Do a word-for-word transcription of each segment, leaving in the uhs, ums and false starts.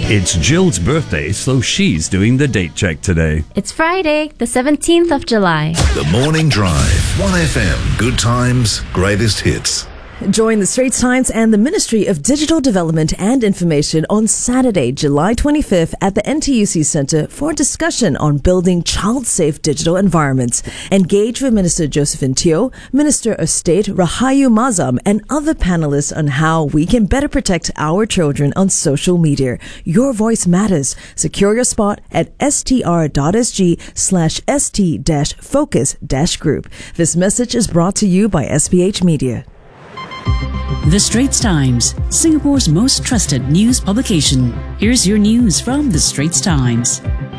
It's Jill's birthday, so she's doing the date check today. It's Friday, the seventeenth of July. The Morning Drive. one F M. Good times, greatest hits. Join the Straits Times and the Ministry of Digital Development and Information on Saturday, July twenty-fifth at the N T U C Centre for a discussion on building child-safe digital environments. Engage with Minister Josephine Teo, Minister of State Rahayu Mazam, and other panelists on how we can better protect our children on social media. Your voice matters. Secure your spot at str.sg slash st dash focus dash group. This message is brought to you by S B H Media. The Straits Times, Singapore's most trusted news publication. Here's your news from The Straits Times.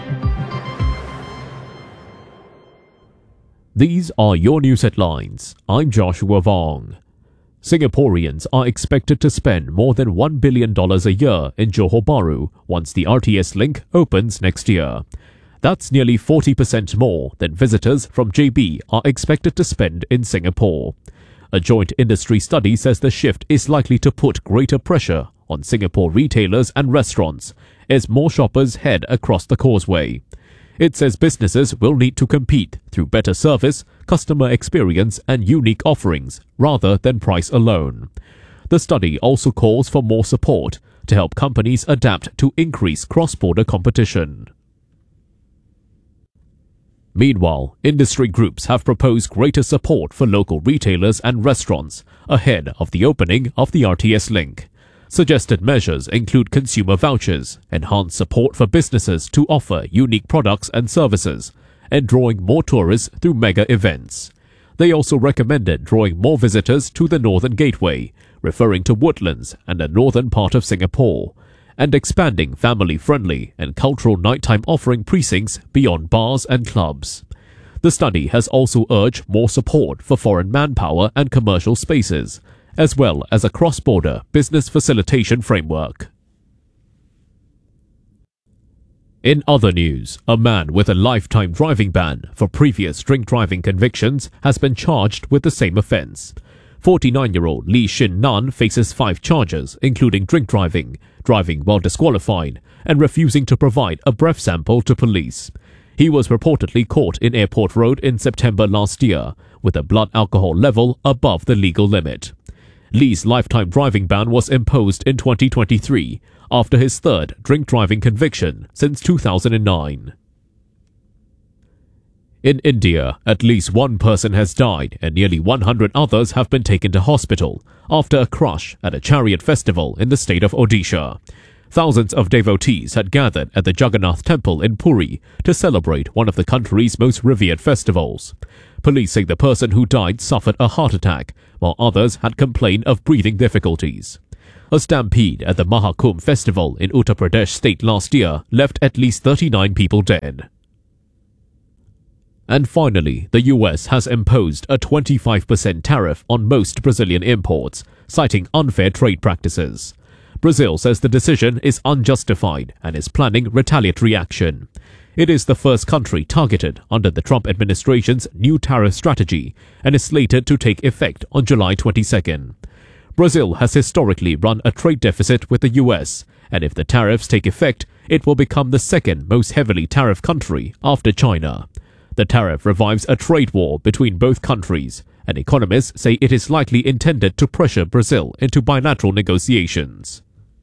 These are your news headlines. I'm Joshua Vong. Singaporeans are expected to spend more than one billion dollars a year in Johor Bahru once the R T S link opens next year. That's nearly forty percent more than visitors from J B are expected to spend in Singapore. A joint industry study says the shift is likely to put greater pressure on Singapore retailers and restaurants as more shoppers head across the causeway. It says businesses will need to compete through better service, customer experience and unique offerings rather than price alone. The study also calls for more support to help companies adapt to increase cross-border competition. Meanwhile, industry groups have proposed greater support for local retailers and restaurants ahead of the opening of the R T S link. Suggested measures include consumer vouchers, enhanced support for businesses to offer unique products and services, and drawing more tourists through mega events. They also recommended drawing more visitors to the Northern Gateway, referring to Woodlands and the northern part of Singapore, and expanding family-friendly and cultural nighttime offering precincts beyond bars and clubs. The study has also urged more support for foreign manpower and commercial spaces, as well as a cross-border business facilitation framework. In other news, a man with a lifetime driving ban for previous drink driving convictions has been charged with the same offence. forty-nine-year-old Lee Shin Nan faces five charges, including drink driving, driving while disqualified, and refusing to provide a breath sample to police. He was reportedly caught in Airport Road in September last year, with a blood alcohol level above the legal limit. Lee's lifetime driving ban was imposed in twenty twenty-three, after his third drink driving conviction since two thousand nine. In India, at least one person has died and nearly one hundred others have been taken to hospital after a crush at a chariot festival in the state of Odisha. Thousands of devotees had gathered at the Jagannath Temple in Puri to celebrate one of the country's most revered festivals. Police say the person who died suffered a heart attack, while others had complained of breathing difficulties. A stampede at the Mahakumbh festival in Uttar Pradesh state last year left at least thirty-nine people dead. And finally, the U S has imposed a twenty-five percent tariff on most Brazilian imports, citing unfair trade practices. Brazil says the decision is unjustified and is planning retaliatory action. It is the first country targeted under the Trump administration's new tariff strategy and is slated to take effect on July twenty-second. Brazil has historically run a trade deficit with the U S, and if the tariffs take effect, it will become the second most heavily tariffed country after China. The tariff revives a trade war between both countries, and economists say it is likely intended to pressure Brazil into bilateral negotiations.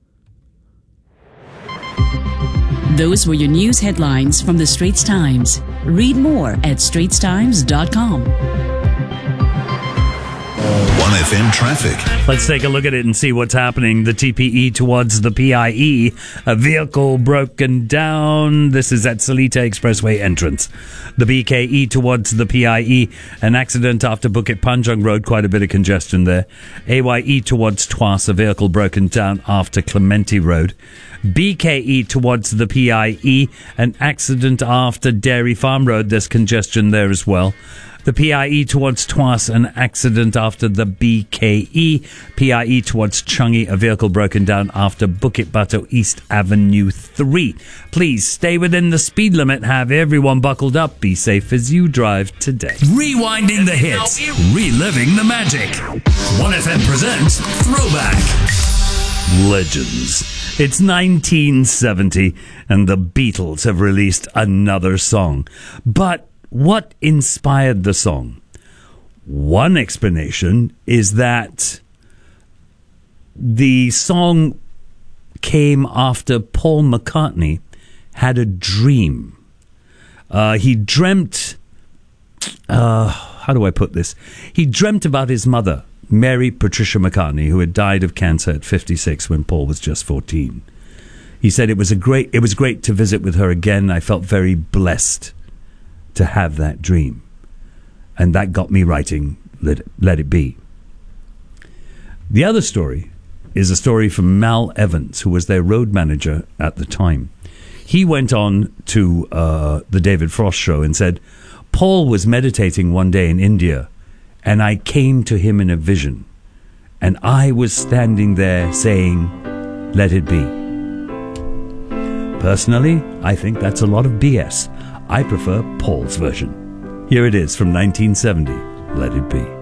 Those were your news headlines from The Straits Times. Read more at straits times dot com. one F M traffic. Let's take a look at it and see what's happening. The T P E towards the P I E, a vehicle broken down. This is at Seletar Expressway entrance. The B K E towards the P I E, an accident after Bukit Panjang Road, quite a bit of congestion there. A Y E towards Tuas, a vehicle broken down after Clementi Road. B K E towards the P I E, an accident after Dairy Farm Road. There's congestion there as well. The P I E towards Tuas, an accident after the B K E. P I E towards Changi, a vehicle broken down after Bukit Batok East Avenue three. Please stay within the speed limit. Have everyone buckled up. Be safe as you drive today. Rewinding the hits, reliving the magic. one F M presents Throwback. Legends. It's nineteen seventy, and the Beatles have released another song. But what inspired the song? One explanation is that the song came after Paul McCartney had a dream. Uh, he dreamt... Uh, how do I put this? He dreamt about his mother, Mary Patricia McCartney, who had died of cancer at fifty-six when Paul was just fourteen. He said it was a great it was great to visit with her again. I felt very blessed to have that dream. And that got me writing Let It, Let It Be. The other story is a story from Mal Evans, who was their road manager at the time. He went on to uh, the David Frost show and said, Paul was meditating one day in India, and I came to him in a vision, and I was standing there saying, let it be. Personally, I think that's a lot of B S. I prefer Paul's version. Here it is from nineteen seventy, Let It Be.